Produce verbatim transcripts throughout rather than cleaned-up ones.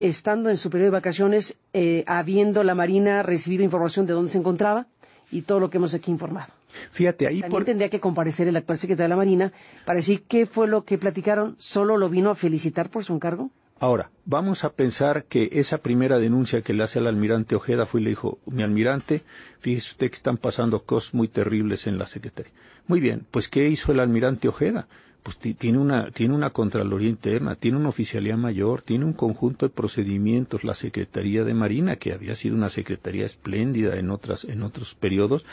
estando en su periodo de vacaciones, eh, habiendo la Marina recibido información de dónde se encontraba y todo lo que hemos aquí informado. Fíjate, ahí También por... tendría que comparecer el actual secretario de la Marina para decir qué fue lo que platicaron. ¿Solo lo vino a felicitar por su encargo? Ahora, vamos a pensar que esa primera denuncia que le hace al almirante Ojeda fue y le dijo, mi almirante, fíjese usted que están pasando cosas muy terribles en la Secretaría. Muy bien, pues ¿qué hizo el almirante Ojeda? Pues tiene una, tiene una Contraloría Interna, tiene una Oficialía Mayor, tiene un conjunto de procedimientos, la Secretaría de Marina, que había sido una secretaría espléndida en otras, en otros periodos,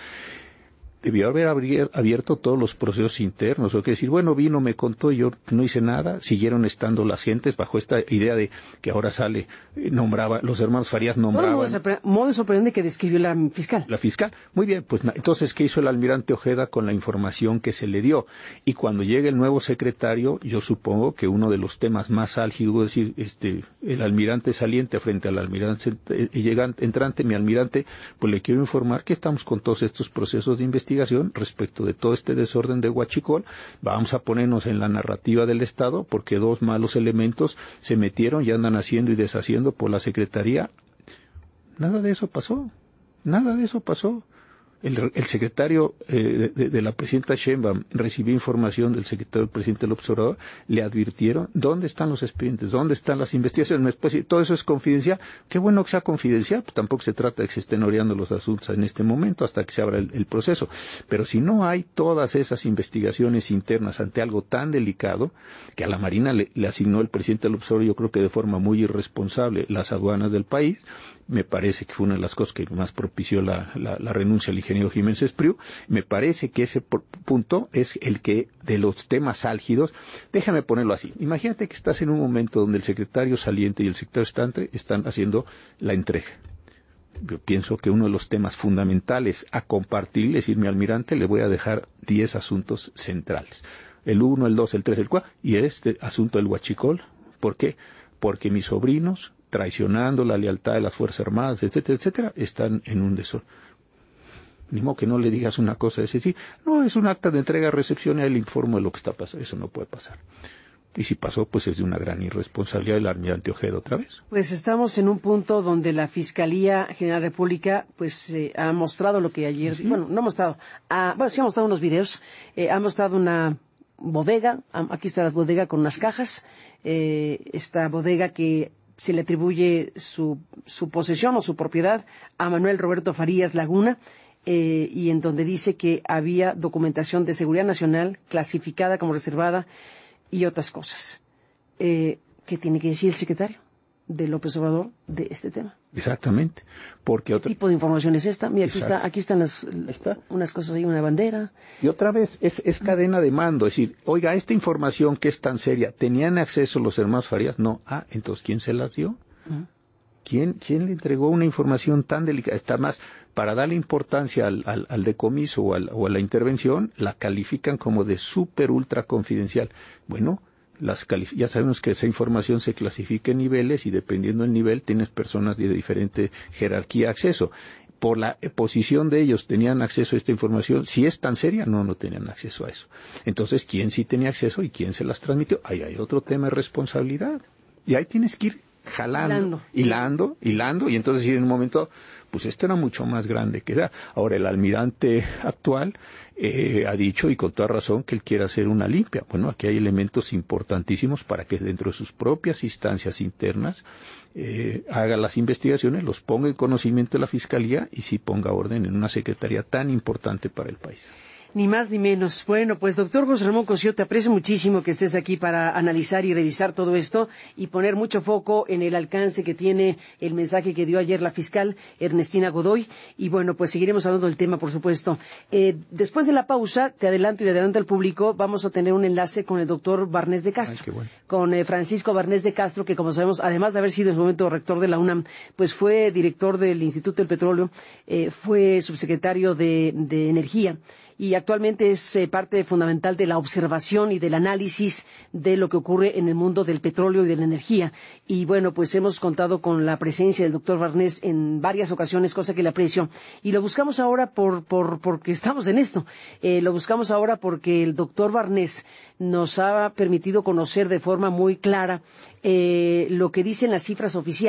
debió haber abierto todos los procesos internos, o que decir, bueno, vino, me contó, yo no hice nada, siguieron estando las gentes bajo esta idea de que ahora sale, eh, nombraba, los hermanos Farías nombraban. Modo, sorpre modo sorprendente que describió la fiscal. La fiscal, muy bien, pues entonces, ¿qué hizo el almirante Ojeda con la información que se le dio? Y cuando llegue el nuevo secretario, yo supongo que uno de los temas más álgidos, es decir, este, el almirante saliente frente al almirante eh, llegante, entrante, mi almirante, pues le quiero informar que estamos con todos estos procesos de investigación respecto de todo este desorden de Huachicol. Vamos a ponernos en la narrativa del Estado porque dos malos elementos se metieron y andan haciendo y deshaciendo por la Secretaría. Nada de eso pasó, nada de eso pasó. El, el secretario eh, de, de la presidenta Sheinbaum recibió información del secretario del presidente del Observador, le advirtieron dónde están los expedientes, dónde están las investigaciones, pues, todo eso es confidencial. Qué bueno que sea confidencial, pues tampoco se trata de que se estén oreando los asuntos en este momento hasta que se abra el, el proceso. Pero si no hay todas esas investigaciones internas ante algo tan delicado, que a la Marina le, le asignó el presidente del Observador, yo creo que de forma muy irresponsable, las aduanas del país, me parece que fue una de las cosas que más propició la, la, la renuncia al ingeniero Jiménez Espriu. Me parece que ese punto es el que, de los temas álgidos, déjame ponerlo así. Imagínate que estás en un momento donde el secretario saliente y el secretario estante están haciendo la entrega. Yo pienso que uno de los temas fundamentales a compartir, es decir, mi almirante, le voy a dejar diez asuntos centrales. El uno, el dos, el tres, el cuatro, y este asunto del Huachicol. ¿Por qué? Porque mis sobrinos, traicionando la lealtad de las Fuerzas Armadas, etcétera, etcétera, están en un desorden. Ni modo que no le digas una cosa, es decir, no, es un acta de entrega-recepción y él informa de lo que está pasando. Eso no puede pasar. Y si pasó, pues es de una gran irresponsabilidad del almirante Ojeda otra vez. Pues estamos en un punto donde la Fiscalía General de la República pues eh, ha mostrado lo que ayer, ¿sí? bueno, no ha mostrado, ha, bueno, sí ha mostrado unos videos, eh, ha mostrado una bodega, aquí está la bodega con unas cajas, eh, esta bodega que se le atribuye su, su posesión o su propiedad a Manuel Roberto Farías Laguna, eh, y en donde dice que había documentación de seguridad nacional clasificada como reservada y otras cosas. Eh, ¿Qué tiene que decir el secretario de López Obrador de este tema? Exactamente. Porque ¿Qué otra... tipo de información es esta? Mira, aquí, está, aquí están las, está. unas cosas ahí, una bandera. Y otra vez, es, es cadena de mando. Es decir, oiga, esta información que es tan seria, ¿tenían acceso los hermanos Farías? No. Ah, entonces, ¿quién se las dio? Uh-huh. ¿Quién, ¿Quién le entregó una información tan delicada? Está más, para darle importancia al, al, al decomiso o, al, o a la intervención, la califican como de súper ultra confidencial. Bueno, las ya sabemos que esa información se clasifica en niveles y dependiendo del nivel tienes personas de diferente jerarquía acceso. Por la posición de ellos tenían acceso a esta información. Si es tan seria, no, no tenían acceso a eso. Entonces, ¿quién sí tenía acceso y quién se las transmitió? Ahí hay otro tema de responsabilidad. Y ahí tienes que ir jalando, hilando, hilando, hilando, y entonces ir en un momento, pues esto era mucho más grande que da. Ahora, el almirante actual eh, ha dicho, y con toda razón, que él quiere hacer una limpia. Bueno, aquí hay elementos importantísimos para que dentro de sus propias instancias internas eh, haga las investigaciones, los ponga en conocimiento de la Fiscalía y sí ponga orden en una secretaría tan importante para el país. Ni más ni menos. Bueno, pues doctor José Ramón Cosío, te aprecio muchísimo que estés aquí para analizar y revisar todo esto y poner mucho foco en el alcance que tiene el mensaje que dio ayer la fiscal Ernestina Godoy. Y bueno, pues seguiremos hablando del tema, por supuesto. Eh, después de la pausa, te adelanto y le adelanto al público, vamos a tener un enlace con el doctor Barnés de Castro. Ay, qué bueno. Con eh, Francisco Barnés de Castro, que como sabemos, además de haber sido en su momento rector de la UNAM, pues fue director del Instituto del Petróleo, eh, fue subsecretario de, de Energía. y actualmente es eh, parte fundamental de la observación y del análisis de lo que ocurre en el mundo del petróleo y de la energía. Y bueno, pues hemos contado con la presencia del doctor Barnés en varias ocasiones, cosa que le aprecio, y lo buscamos ahora por, por porque estamos en esto. Eh, lo buscamos ahora porque el doctor Barnés nos ha permitido conocer de forma muy clara eh, lo que dicen las cifras oficiales